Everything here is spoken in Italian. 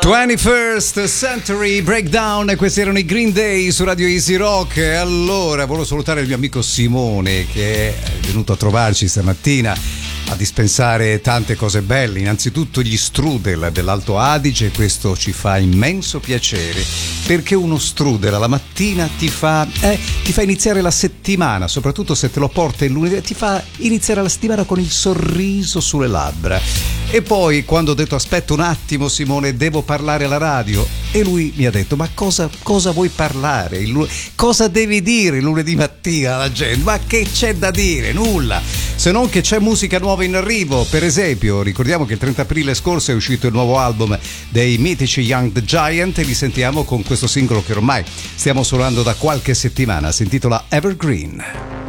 21st Century Breakdown, questi erano i Green Day su Radio Easy Rock. E allora volevo salutare il mio amico Simone che è venuto a trovarci stamattina a dispensare tante cose belle, innanzitutto gli strudel dell'Alto Adige. Questo ci fa immenso piacere perché uno strudel alla mattina ti fa iniziare la settimana, soprattutto se te lo porta il lunedì, ti fa iniziare la settimana con il sorriso sulle labbra. E poi quando ho detto aspetta un attimo Simone, devo parlare alla radio, e lui mi ha detto ma cosa vuoi parlare? Cosa devi dire il lunedì mattina alla gente? Ma che c'è da dire? Nulla, se non che c'è musica nuova in arrivo. Per esempio ricordiamo che il 30 aprile scorso è uscito il nuovo album dei mitici Young the Giant e li sentiamo con questo singolo che ormai stiamo suonando da qualche settimana, si intitola Evergreen.